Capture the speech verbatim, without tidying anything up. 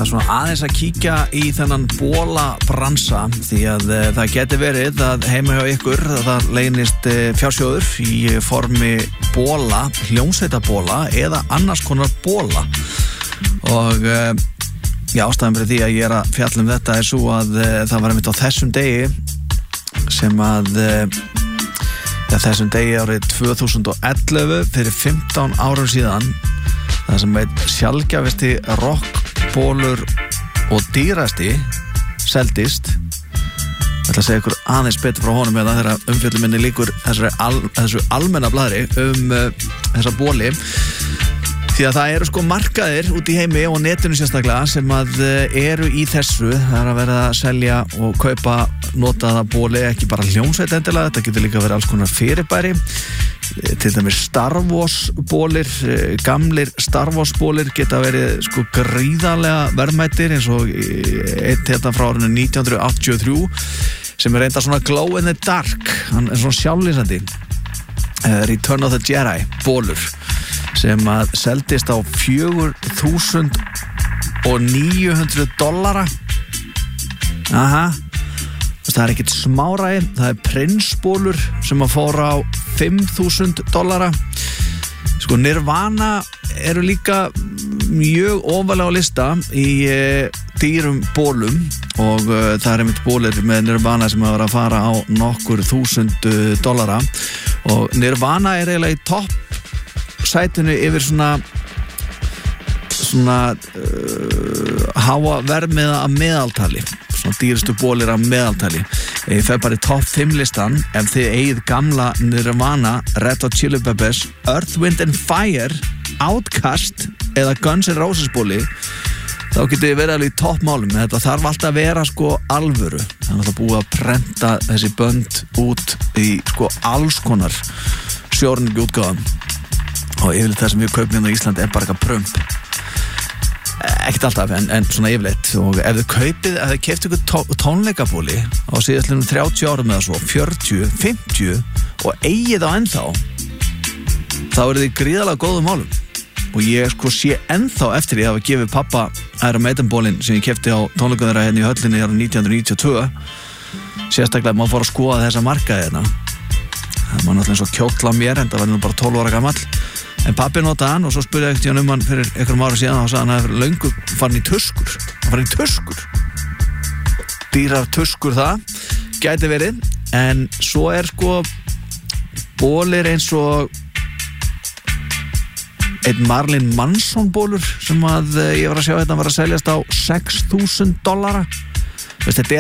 ætla svona aðeins að kíkja í þennan bólabransa því að uh, það geti verið að heima hjá ykkur að það leynist uh, fjársjóður í formi bóla, hljómsveitabóla eða annars konar bóla og uh, já, ástæðan fyrir því að ég er að fjalla um þetta er svo að uh, það var einmitt á þessum degi sem að uh, ja, þessum degi árið tvö þúsund og ellefu fyrir fimmtán árum síðan það sem veit sjaldgæfisti rockbólur og dýrasti seldist. Ég ætla að segja ykkur aðeins betur frá honum eða þegar umfjöllum minni líkur al, þessu almenna blaðri um uh, þessa bóli því að það eru sko markaðir út í heimi og netinu sérstaklega sem að uh, eru í þessu. Það er að verða að selja og kaupa notaða bóli, ekki bara hljómsveit endilega, þetta getur líka verið alls konar fyrirbæri, til dæmis Star Wars bólir, gamlir Star Wars bólir geta verið sko gríðarlega verðmætir eins og eitt hérna frá árinu nítján hundruð áttatíu og þrjú sem er reynda svona glow in the dark, hann er svona sjálflýsandi uh, Return of the Jedi bólur sem að seldist á fjögur þúsund níu hundruð dollara. Aha, það er ekkert smáræði, það er prinsbólur sem að fóra á fimm þúsund dollara. Sko Nirvana eru líka mjög ofalega á lista í e, dýrum bólum og e, það er einmitt bólir með Nirvana sem að vera að fara á nokkur þúsund dollara og Nirvana er eiginlega í topp sætinu yfir svona svona uh, háa verðmiða að meðaltali svona dýrustu bólir að meðaltali ég fer bara í topp fimm listan ef þið eigið gamla Nirvana, Red Hot Chili Peppers, Earth, Wind and Fire Outkast eða Guns N' Roses bóli þá getið þið verið alveg í toppmálum þetta þarf alltaf að vera sko alvöru það er alltaf búið að prenta þessi bönd út í sko alls konar sjórningu útgáðum og yfirleitt það sem við kaupum hérna í Íslandi er bara eitthvað prump ekkert alltaf en, en svona yfirleitt og ef þið kaupið, ef þið keyptu ykkur tó, tónleikabóli á síðastlinnum þrjátíu árum eða svo, fjörutíu, fimmtíu og eigið á ennþá þá eru þið gríðarlega góðum málum og ég sko sé ennþá eftir ég hafa gefið pappa Iron Maiden bólinn sem ég keypti á tónleikum þeirra hérna í höllinni árið nítján hundruð níutíu og tvö sérstaklega maður fór að skoða þessa markaði hérna það var náttúrulega eins og kjóll á mér en það var nú bara tólf ára gamall en pappi notaði hann og svo spurði ekkert ég um hann fyrir einhverjum ára síðan og sagði hann að það er löngu farin í tuskur hann farin í tuskur dýrar tuskur það gæti verið en svo er sko bólir eins og einn Marilyn Manson bólur sem að ég var að sjá hérna var að seljast á sex þúsund dollara þetta er